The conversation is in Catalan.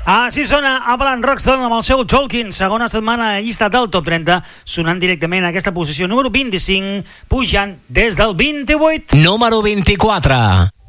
Així sona Avalanche Rockstone amb el seu Tolkien, segona setmana a llista del Top 30, sonant directament a aquesta posició número 25, pujant des del 28. Número 24.